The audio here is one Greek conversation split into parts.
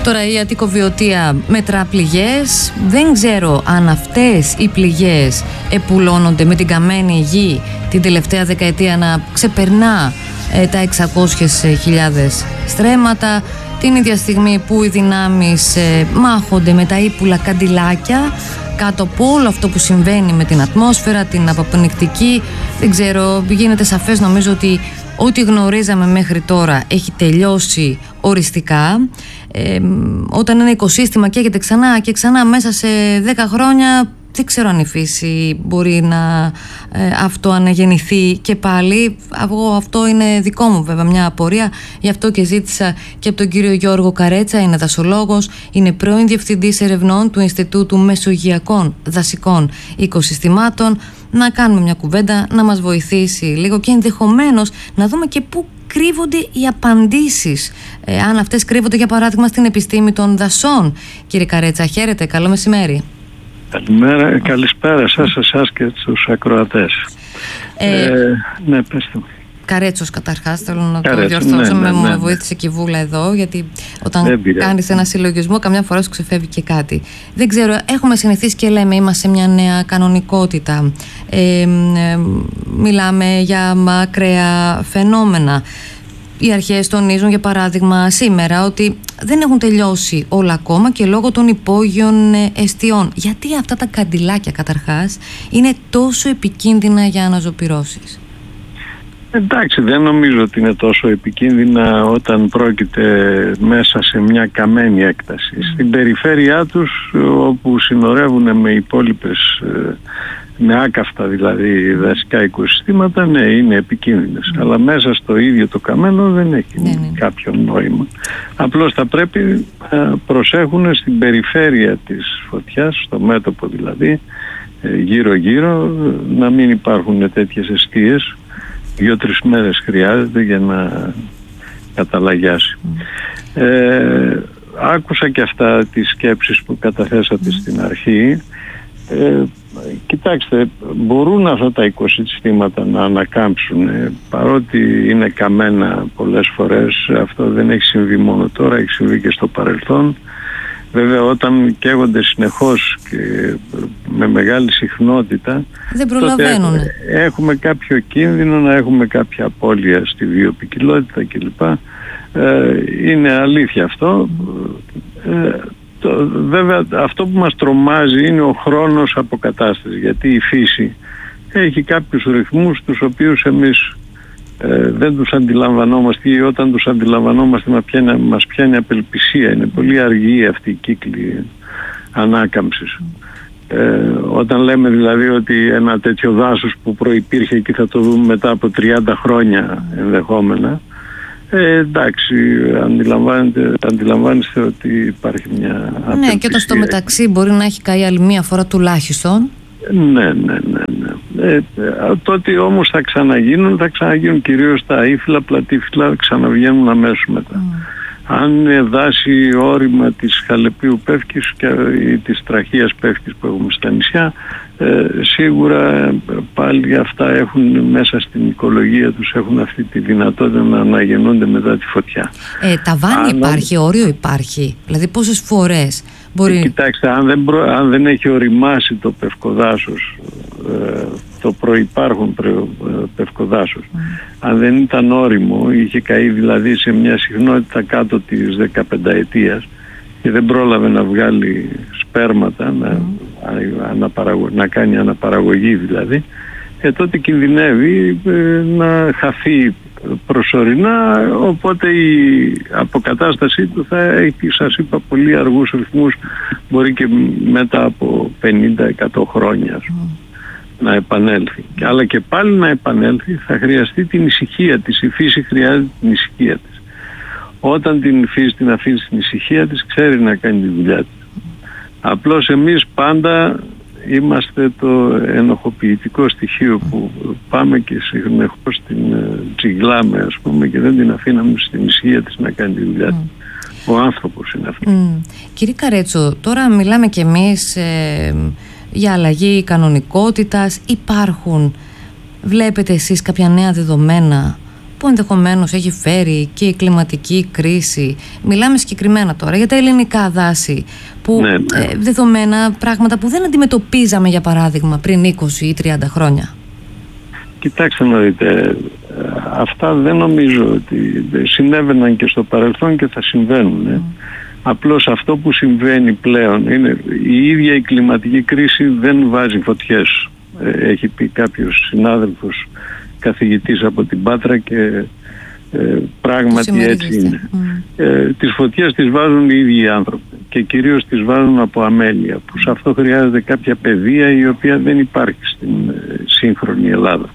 Τώρα η Αττικοβιωτία μετρά πληγές. Δεν ξέρω αν αυτές οι πληγές επουλώνονται με την καμένη γη την τελευταία δεκαετία να ξεπερνά τα 600.000 στρέμματα, την ίδια στιγμή που οι δυνάμεις μάχονται με τα ύπουλα καντιλάκια κάτω από όλο αυτό που συμβαίνει με την ατμόσφαιρα, την αποπνικτική. Δεν ξέρω, γίνεται σαφές νομίζω ότι ό,τι γνωρίζαμε μέχρι τώρα έχει τελειώσει οριστικά. Όταν ένα οικοσύστημα καίγεται ξανά και ξανά μέσα σε 10 χρόνια, δεν ξέρω αν η φύση μπορεί να αυτοαναγεννηθεί και πάλι. Αυτό είναι δικό μου βέβαια μια απορία. Γι' αυτό και ζήτησα και από τον κύριο Γιώργο Καρέτσα, είναι δασολόγος, είναι πρώην διευθυντής ερευνών του Ινστιτούτου Μεσογειακών Δασικών Οικοσυστημάτων, να κάνουμε μια κουβέντα, να μας βοηθήσει λίγο και ενδεχομένως να δούμε και πού κρύβονται οι απαντήσεις. Αν αυτές κρύβονται για παράδειγμα στην επιστήμη των δασών. Κύριε Καρέτσα, χαίρετε, καλό μεσημέρι. Καλημέρα, καλησπέρα σας, εσάς και τους ακροατές. Ναι, πες το. Καρέτσος καταρχάς, θέλω να το διορθώσω, μου βοήθησε και η Βούλα εδώ, γιατί όταν κάνεις ένα συλλογισμό καμιά φορά σου ξεφεύγει και κάτι. Δεν ξέρω, έχουμε συνηθίσει και λέμε είμαστε σε μια νέα κανονικότητα, μιλάμε για ακραία φαινόμενα. Οι αρχές τονίζουν για παράδειγμα σήμερα ότι δεν έχουν τελειώσει όλα ακόμα και λόγω των υπόγειων εστιών. Γιατί αυτά τα καντιλάκια καταρχάς είναι τόσο επικίνδυνα για αναζωπυρώσεις? Εντάξει, δεν νομίζω ότι είναι τόσο επικίνδυνα όταν πρόκειται μέσα σε μια καμένη έκταση. Στην περιφέρειά τους, όπου συνορεύουν με υπόλοιπες, με άκαυτα δηλαδή δασικά οικοσυστήματα, ναι, είναι επικίνδυνες. Αλλά μέσα στο ίδιο το καμένο δεν έχει κάποιο νόημα. Απλώς θα πρέπει να προσέχουν στην περιφέρεια της φωτιάς, στο μέτωπο δηλαδή, γύρω-γύρω, να μην υπάρχουν τέτοιες εστίες. 2-3 μέρες χρειάζεται για να καταλαγιάσει. Άκουσα και αυτά τις σκέψεις που καταθέσατε στην αρχή. Κοιτάξτε, μπορούν αυτά τα οικοσυστήματα να ανακάμψουν, παρότι είναι καμένα πολλές φορές. Αυτό δεν έχει συμβεί μόνο τώρα, έχει συμβεί και στο παρελθόν. Βέβαια όταν καίγονται συνεχώς και με μεγάλη συχνότητα, δεν προλαβαίνουν. Έχουμε κάποιο κίνδυνο να έχουμε κάποια απώλεια στη βιοποικιλότητα κλπ. Είναι αλήθεια αυτό. Βέβαια αυτό που μας τρομάζει είναι ο χρόνος αποκατάστασης, γιατί η φύση έχει κάποιους ρυθμούς τους οποίους εμείς δεν τους αντιλαμβανόμαστε, ή όταν τους αντιλαμβανόμαστε μας πιάνει απελπισία. Είναι πολύ αργή αυτή η κύκλη ανάκαμψης. Όταν λέμε δηλαδή ότι ένα τέτοιο δάσος που προϋπήρχε και θα το δούμε μετά από 30 χρόνια ενδεχόμενα, εντάξει, αντιλαμβάνεστε ότι υπάρχει μια απελπισία. Ναι, και όταν στο μεταξύ μπορεί να έχει καεί άλλη μία φορά τουλάχιστον. Ναι. Τότε όμως θα ξαναγίνουν κυρίως τα ύφυλα, πλατύφυλλα, ξαναβγαίνουν αμέσως μετά. Αν είναι δάση όρημα της Χαλεπίου Πεύκης ή της Τραχίας Πεύκης που έχουμε στα νησιά, σίγουρα πάλι αυτά έχουν μέσα στην οικολογία τους, έχουν αυτή τη δυνατότητα να αναγεννούνται μετά τη φωτιά. Ταβάνι υπάρχει, όριο υπάρχει, δηλαδή πόσες φορές μπορεί... Κοιτάξτε, αν δεν έχει οριμάσει το πευκοδάσος, το προϋπάρχον πευκοδάσος, αν δεν ήταν όριμο, είχε καεί δηλαδή σε μια συχνότητα κάτω της 15 ετίας και δεν πρόλαβε να βγάλει σπέρματα, να κάνει αναπαραγωγή δηλαδή, τότε κινδυνεύει να χαθεί προσωρινά, οπότε η αποκατάστασή του θα έχει, σας είπα, πολύ αργούς ρυθμούς, μπορεί και μετά από 50-100 χρόνια να επανέλθει. Αλλά και πάλι να επανέλθει θα χρειαστεί την ησυχία της. Η φύση χρειάζεται την ησυχία της. Όταν την φύση την αφήνει στην ησυχία της, ξέρει να κάνει τη δουλειά της. Απλώς εμείς πάντα είμαστε το ενοχοποιητικό στοιχείο που πάμε και συνεχώς την τσιγκλάμε, ας πούμε, και δεν την αφήναμε στην ησυχία της να κάνει τη δουλειά της. Ο άνθρωπος είναι αυτό. Κύριε Καρέτσο, τώρα μιλάμε κι εμείς για αλλαγή κανονικότητας. Βλέπετε εσείς κάποια νέα δεδομένα που που ενδεχομένως έχει φέρει και η κλιματική κρίση, μιλάμε συγκεκριμένα τώρα για τα ελληνικά δάση, που δεδομένα πράγματα που δεν αντιμετωπίζαμε για παράδειγμα πριν 20 ή 30 χρόνια? Κοιτάξτε να δείτε, αυτά δεν νομίζω ότι συνέβαιναν και στο παρελθόν και θα συμβαίνουν. Απλώς αυτό που συμβαίνει πλέον είναι η ίδια η κλιματική κρίση δεν βάζει φωτιές. Έχει πει κάποιος συνάδελφος καθηγητής από την Πάτρα και πράγματι έτσι είναι. Τις φωτιές τις βάζουν οι ίδιοι οι άνθρωποι και κυρίως τις βάζουν από αμέλεια, που σε αυτό χρειάζεται κάποια παιδεία η οποία δεν υπάρχει στην σύγχρονη Ελλάδα.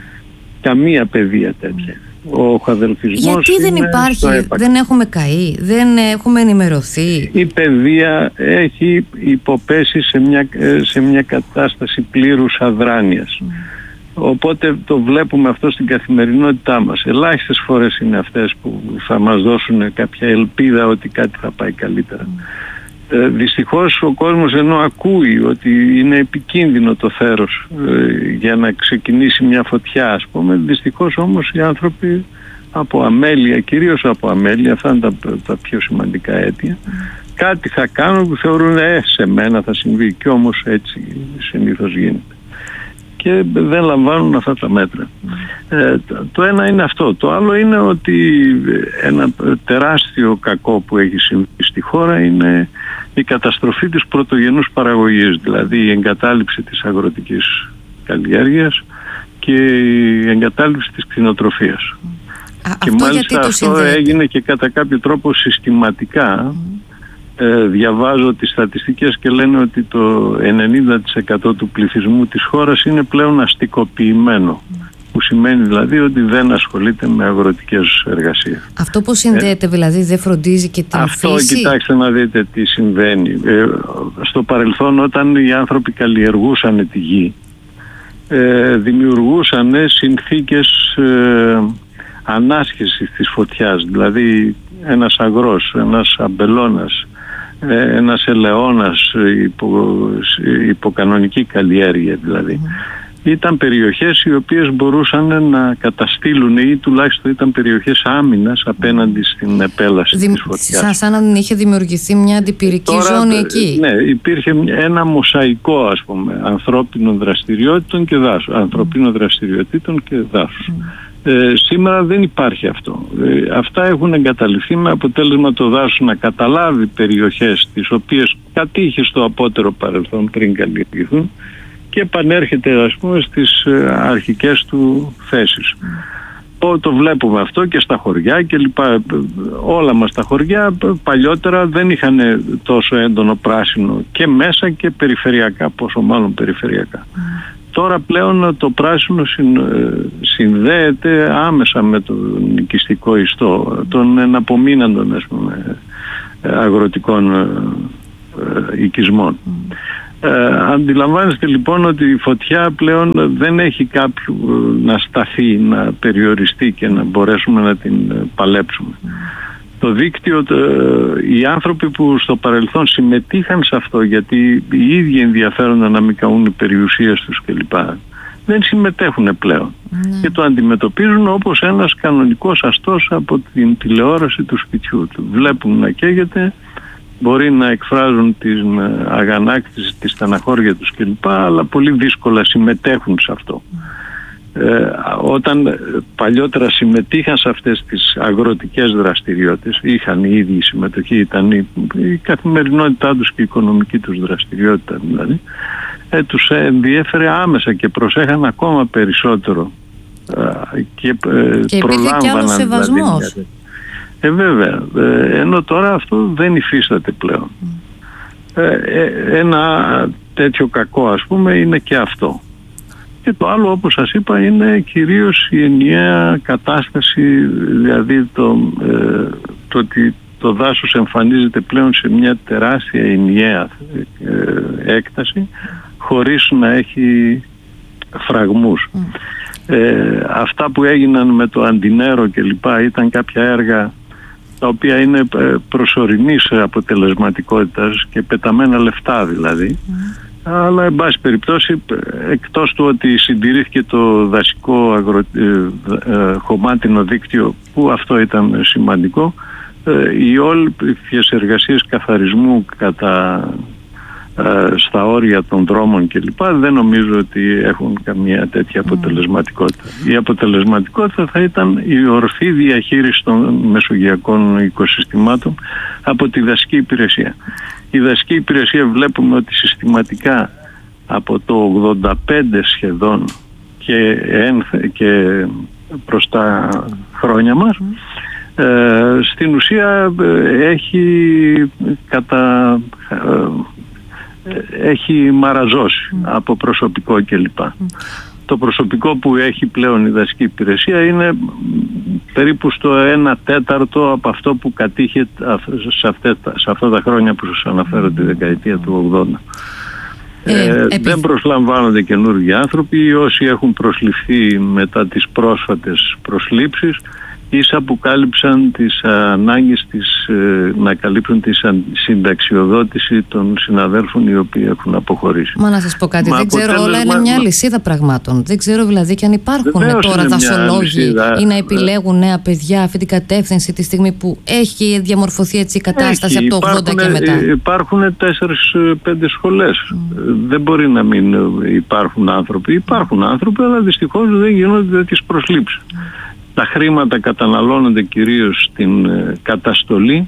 Καμία παιδεία τέτοια. Ο χαδελφισμός. Γιατί δεν υπάρχει, δεν έχουμε καεί, δεν έχουμε ενημερωθεί? Η παιδεία έχει υποπέσει σε μια κατάσταση πλήρους αδράνειας. Οπότε το βλέπουμε αυτό στην καθημερινότητά μας. Ελάχιστες φορές είναι αυτές που θα μας δώσουν κάποια ελπίδα ότι κάτι θα πάει καλύτερα. Δυστυχώς ο κόσμος, ενώ ακούει ότι είναι επικίνδυνο το θέρος για να ξεκινήσει μια φωτιά, ας πούμε, δυστυχώς όμως οι άνθρωποι από αμέλεια, κυρίως από αμέλεια, αυτά είναι τα πιο σημαντικά αίτια, κάτι θα κάνουν που θεωρούν σε μένα θα συμβεί, και όμως έτσι συνήθως γίνεται. Και δεν λαμβάνουν αυτά τα μέτρα. Το ένα είναι αυτό. Το άλλο είναι ότι ένα τεράστιο κακό που έχει συμβεί στη χώρα είναι η καταστροφή της πρωτογενούς παραγωγής, δηλαδή η εγκατάλειψη της αγροτικής καλλιέργειας και η εγκατάλειψη της κτηνοτροφίας. Και μάλιστα αυτό έγινε και κατά κάποιο τρόπο συστηματικά. Διαβάζω τις στατιστικές και λένε ότι το 90% του πληθυσμού της χώρας είναι πλέον αστικοποιημένο, που σημαίνει δηλαδή ότι δεν ασχολείται με αγροτικές εργασίες. Αυτό που συνδέεται δηλαδή δεν φροντίζει και την φύση? Αυτό κοιτάξτε να δείτε τι συμβαίνει. Στο παρελθόν, όταν οι άνθρωποι καλλιεργούσαν τη γη, δημιουργούσαν συνθήκες ανάσχεσης της φωτιάς, δηλαδή ένας αγρός, ένας αμπελώνας, ένας ελαιώνας υπό κανονική καλλιέργεια δηλαδή. Ήταν περιοχές οι οποίες μπορούσαν να καταστήλουν ή τουλάχιστον ήταν περιοχές άμυνας απέναντι στην επέλαση της φωτιάς. Σαν να είχε δημιουργηθεί μια αντιπυρική ζώνη εκεί. Ναι, υπήρχε ένα μοσαϊκό, ας πούμε, ανθρώπινων δραστηριότητων και δάσους. Σήμερα δεν υπάρχει αυτό. Αυτά έχουν εγκαταλειφθεί με αποτέλεσμα το δάσος να καταλάβει περιοχές τις οποίες κατήχε στο απότερο παρελθόν πριν καλλιεργηθούν και επανέρχεται, ας πούμε, στις αρχικές του θέσεις. Το βλέπουμε αυτό και στα χωριά και λοιπά. Όλα μας τα χωριά παλιότερα δεν είχαν τόσο έντονο πράσινο και μέσα και περιφερειακά, πόσο μάλλον περιφερειακά. Τώρα πλέον το πράσινο συνδέεται άμεσα με τον οικιστικό ιστό των εναπομείναντων, ας πούμε, αγροτικών οικισμών. Αντιλαμβάνεστε λοιπόν ότι η φωτιά πλέον δεν έχει κάποιου να σταθεί, να περιοριστεί και να μπορέσουμε να την παλέψουμε. Το δίκτυο, οι άνθρωποι που στο παρελθόν συμμετείχαν σε αυτό, γιατί οι ίδιοι ενδιαφέρονταν να μην καούν οι περιουσίες τους κλπ, δεν συμμετέχουν πλέον και το αντιμετωπίζουν όπως ένας κανονικός αστός από την τηλεόραση του σπιτιού του. Βλέπουν να καίγεται, μπορεί να εκφράζουν την αγανάκτηση, τη στεναχώρια τους κλπ, αλλά πολύ δύσκολα συμμετέχουν σε αυτό. Όταν παλιότερα συμμετείχαν σε αυτές τις αγροτικές δραστηριότητες, είχαν η ίδια συμμετοχή, ήταν η καθημερινότητά τους και η οικονομική τους δραστηριότητα δηλαδή, τους ενδιέφερε άμεσα και προσέχαν ακόμα περισσότερο και προλάμβαναν και άλλος σεβασμός. Δηλαδή, βέβαια, ενώ τώρα αυτό δεν υφίσταται πλέον. Ένα τέτοιο κακό, ας πούμε, είναι και αυτό. Και το άλλο, όπως σας είπα, είναι κυρίως η ενιαία κατάσταση, δηλαδή το ότι το δάσος εμφανίζεται πλέον σε μια τεράστια ενιαία έκταση χωρίς να έχει φραγμούς. Αυτά που έγιναν με το Αντινέρο και λοιπά ήταν κάποια έργα τα οποία είναι προσωρινής αποτελεσματικότητας και πεταμένα λεφτά δηλαδή. Αλλά εν πάση περιπτώσει, εκτός του ότι συντηρήθηκε το δασικό χωμάτινο δίκτυο, που αυτό ήταν σημαντικό, οι όλες εργασίες καθαρισμού στα όρια των δρόμων κλπ. Δεν νομίζω ότι έχουν καμία τέτοια αποτελεσματικότητα. Η αποτελεσματικότητα θα ήταν η ορθή διαχείριση των μεσογειακών οικοσυστημάτων από τη δασική υπηρεσία. Η δασική υπηρεσία βλέπουμε ότι συστηματικά από το 85 σχεδόν και προς τα χρόνια μας, στην ουσία έχει μαραζώσει από προσωπικό κλπ. Το προσωπικό που έχει πλέον η δασική υπηρεσία είναι περίπου στο 1/4 από αυτό που κατήχε σε αυτά τα χρόνια που σας αναφέρω, τη δεκαετία του 80. Δεν προσλαμβάνονται καινούργιοι άνθρωποι. Όσοι έχουν προσληφθεί μετά τις πρόσφατες προσλήψεις, ίσα που κάλυψαν τις ανάγκες να καλύψουν τη συνταξιοδότηση των συναδέλφων οι οποίοι έχουν αποχωρήσει. Μα να σας πω κάτι, δεν ξέρω, όλα είναι μια λυσίδα πραγμάτων. Δεν ξέρω δηλαδή και αν υπάρχουν τώρα δασολόγοι ή να επιλέγουν νέα παιδιά αυτή την κατεύθυνση τη στιγμή που έχει διαμορφωθεί έτσι η κατάσταση από το 80 και μετά. Υπάρχουν 4-5 σχολές. Δεν μπορεί να μην υπάρχουν άνθρωποι. Υπάρχουν άνθρωποι, αλλά δυστυχώς δεν γίνονται τέτοιες προσλήψεις. Τα χρήματα καταναλώνονται κυρίως στην καταστολή,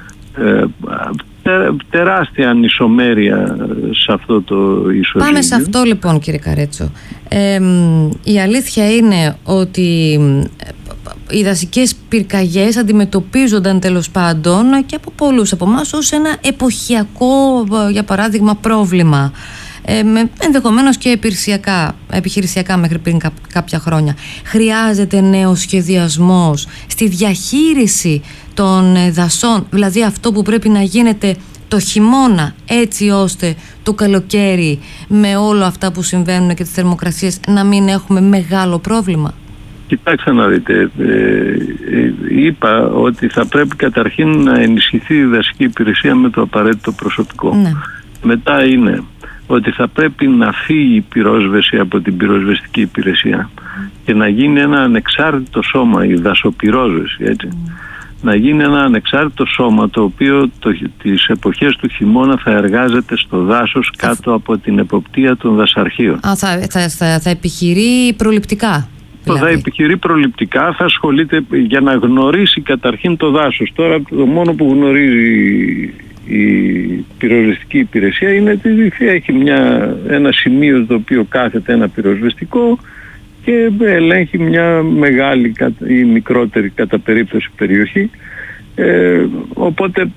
τεράστια ανισομέρεια σε αυτό το ισοζύγιο. Πάμε σε αυτό λοιπόν, κύριε Καρέτσο. Η αλήθεια είναι ότι οι δασικές πυρκαγιές αντιμετωπίζονταν τέλος πάντων και από πολλούς από εμάς ως ένα εποχιακό, για παράδειγμα, πρόβλημα. Ενδεχομένως και επιχειρησιακά μέχρι πριν κάποια χρόνια. Χρειάζεται νέος σχεδιασμός στη διαχείριση των δασών, δηλαδή αυτό που πρέπει να γίνεται το χειμώνα, έτσι ώστε το καλοκαίρι με όλα αυτά που συμβαίνουν και τις θερμοκρασίες να μην έχουμε μεγάλο πρόβλημα. Κοιτάξτε να δείτε, είπα ότι θα πρέπει καταρχήν να ενισχυθεί η δασική υπηρεσία με το απαραίτητο προσωπικό. Ναι. Μετά είναι ότι θα πρέπει να φύγει η πυρόσβεση από την πυροσβεστική υπηρεσία και να γίνει ένα ανεξάρτητο σώμα, η δασοπυρόσβεση, έτσι. Να γίνει ένα ανεξάρτητο σώμα το οποίο τις εποχές του χειμώνα θα εργάζεται στο δάσος κάτω από την εποπτεία των δασαρχείων. Θα επιχειρεί προληπτικά. Δηλαδή. Θα επιχειρεί προληπτικά, θα ασχολείται για να γνωρίσει καταρχήν το δάσος. Τώρα το μόνο που γνωρίζει η πυροσβεστική υπηρεσία είναι ότι έχει ένα σημείο το οποίο κάθεται ένα πυροσβεστικό και ελέγχει μια μεγάλη ή μικρότερη κατά περίπτωση περιοχή. Οπότε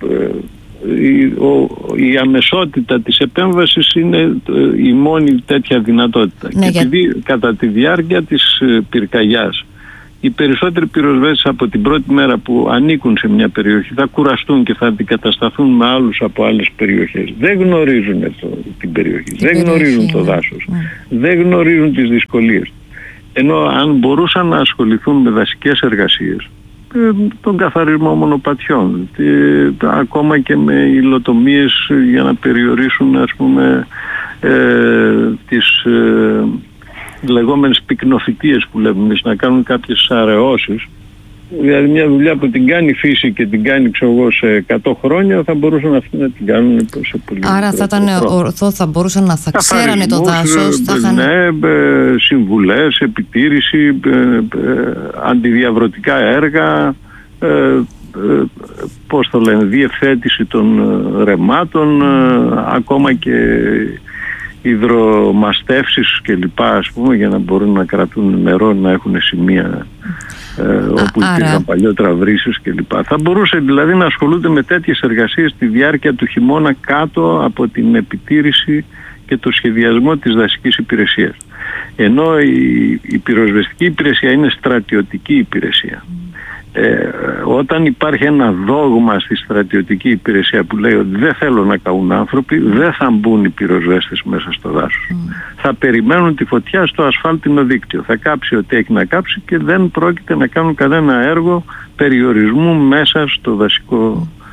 η αμεσότητα της επέμβασης είναι η μόνη τέτοια δυνατότητα. Ναι, και επειδή κατά τη διάρκεια της πυρκαγιάς οι περισσότεροι πυροσβέστες από την πρώτη μέρα που ανήκουν σε μια περιοχή θα κουραστούν και θα αντικατασταθούν με άλλους από άλλες περιοχές. Δεν γνωρίζουν την περιοχή, δεν γνωρίζουν το δάσος, δεν γνωρίζουν τις δυσκολίες. Ενώ αν μπορούσαν να ασχοληθούν με δασικές εργασίες, τον καθαρισμό μονοπατιών, ακόμα και με υλοτομίες για να περιορίσουν, ας πούμε, τις λεγόμενες πυκνοφυτίες που λέμε εμείς, να κάνουν κάποιες αραιώσεις. Δηλαδή μια δουλειά που την κάνει η φύση και την κάνει σε 100 χρόνια θα μπορούσαν αυτοί να την κάνουν σε πολύ. Άρα θα ήταν ορθό, θα μπορούσαν να θα ξέρανε το δάσος. Ναι, συμβουλές, επιτήρηση, αντιδιαβρωτικά έργα, διευθέτηση των ρεμάτων, ακόμα και υδρομαστεύσεις και λοιπά, ας πούμε, για να μπορούν να κρατούν νερό, να έχουν σημεία όπου υπήρχαν παλιότερα βρύσεις και λοιπά. Θα μπορούσε δηλαδή να ασχολούνται με τέτοιες εργασίες τη διάρκεια του χειμώνα κάτω από την επιτήρηση και το σχεδιασμό της δασικής υπηρεσίας. Ενώ η πυροσβεστική υπηρεσία είναι στρατιωτική υπηρεσία. Όταν υπάρχει ένα δόγμα στη στρατιωτική υπηρεσία που λέει ότι δεν θέλω να καούν άνθρωποι, δεν θα μπουν οι πυροσβέστες μέσα στο δάσος. Θα περιμένουν τη φωτιά στο ασφάλτινο δίκτυο. Θα κάψει ό,τι έχει να κάψει και δεν πρόκειται να κάνουν κανένα έργο περιορισμού μέσα στο δασικό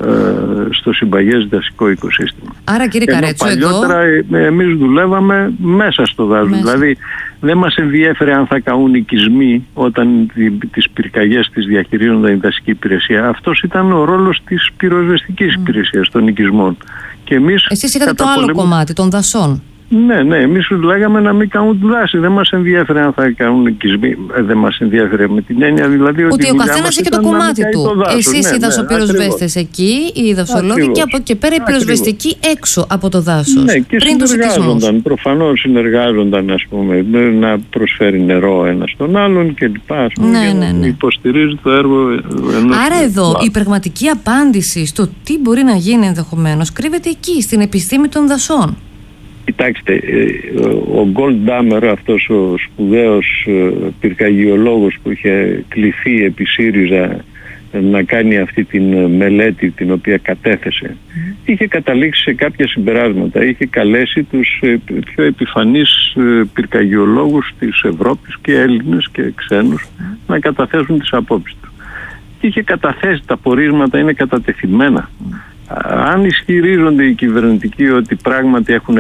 στο συμπαγές δασικό οικοσύστημα. Άρα κύριε Καρέτσο, παλιότερα εμείς δουλεύαμε μέσα στο δάσος. Δηλαδή δεν μας ενδιέφερε αν θα καούν οικισμοί όταν τις πυρκαγιές τις διαχειρίζονταν η δασική υπηρεσία. Αυτός ήταν ο ρόλος της πυροσβεστικής υπηρεσίας των οικισμών. Και εσείς είχατε το άλλο κομμάτι των δασών. Ναι, εμείς λέγαμε να μην κάνουν δάση. Δεν μας ενδιαφέρε αν θα κάνουν οικισμοί. Δεν μας ενδιαφέρε με την έννοια δηλαδή ότι ο καθένας είχε το κομμάτι του. Εσείς οι δασοπυροσβέστες εκεί, οι δασολόγοι, και από εκεί πέρα οι πυροσβεστικοί έξω από το δάσος. Ναι, και συνεργάζονταν. Προφανώς συνεργάζονταν, ας πούμε, να προσφέρει νερό ένας στον άλλον κλπ. Ναι. Υποστηρίζει το έργο ενός. Άρα εδώ η πραγματική απάντηση στο τι μπορεί να γίνει ενδεχομένως κρύβεται εκεί, στην επιστήμη των δασών. Κοιτάξτε, ο Goldhammer, αυτός ο σπουδαίος πυρκαγιολόγος που είχε κληθεί επί ΣΥΡΙΖΑ να κάνει αυτή την μελέτη την οποία κατέθεσε, είχε καταλήξει σε κάποια συμπεράσματα. Είχε καλέσει τους πιο επιφανείς πυρκαγιολόγους της Ευρώπης και Έλληνες και ξένους να καταθέσουν τις απόψεις τους. Είχε καταθέσει τα πορίσματα, είναι κατατεθειμένα. Αν ισχυρίζονται οι κυβερνητικοί ότι πράγματι έχουν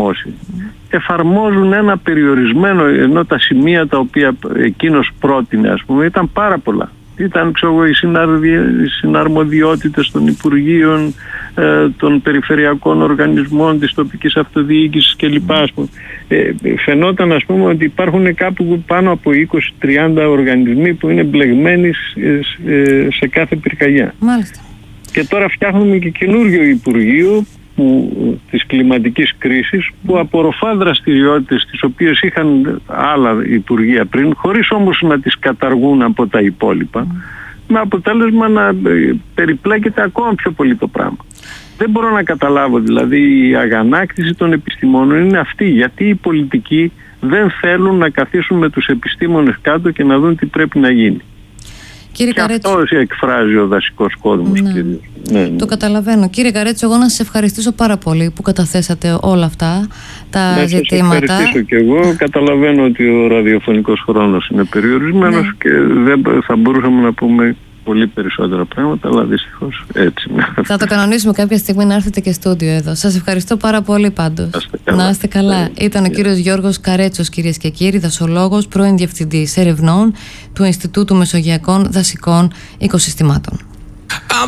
εφαρμόζουν ένα περιορισμένο, ενώ τα σημεία τα οποία εκείνος πρότεινε, ας πούμε, ήταν πάρα πολλά. Ήταν, οι συναρμοδιότητες των Υπουργείων, των περιφερειακών οργανισμών, της τοπικής αυτοδιοίκησης κλπ. Φαινόταν, ας πούμε, ότι υπάρχουν κάπου πάνω από 20-30 οργανισμοί που είναι μπλεγμένοι σε κάθε πυρκαγιά. Μάλιστα. Και τώρα φτιάχνουμε και καινούριο Υπουργείο της κλιματικής κρίσης που απορροφά δραστηριότητες τις οποίες είχαν άλλα Υπουργεία πριν, χωρίς όμως να τις καταργούν από τα υπόλοιπα, με αποτέλεσμα να περιπλέκεται ακόμα πιο πολύ το πράγμα. Δεν μπορώ να καταλάβω, δηλαδή η αγανάκτηση των επιστημόνων είναι αυτή, γιατί οι πολιτικοί δεν θέλουν να καθίσουν με τους επιστήμονες κάτω και να δουν τι πρέπει να γίνει. Κύριε και Καρέτσο, αυτό εκφράζει ο δασικός κόσμος. Ναι. Το καταλαβαίνω. Κύριε Καρέτσο, εγώ να σας ευχαριστήσω πάρα πολύ που καταθέσατε όλα αυτά τα ζητήματα. Σας ευχαριστήσω και εγώ. Καταλαβαίνω ότι ο ραδιοφωνικός χρόνος είναι περιορισμένος και δεν θα μπορούσαμε να πούμε πολύ περισσότερα πράγματα, αλλά δυστυχώς έτσι. Θα το κανονίσουμε κάποια στιγμή να έρθετε και στούντιο εδώ. Σας ευχαριστώ πάρα πολύ πάντως. Να είστε καλά. Ήταν ο κύριος Γιώργος Καρέτσος, κυρίες και κύριοι, δασολόγος, πρώην διευθυντής ερευνών του Ινστιτούτου Μεσογειακών Δασικών Οικοσυστημάτων.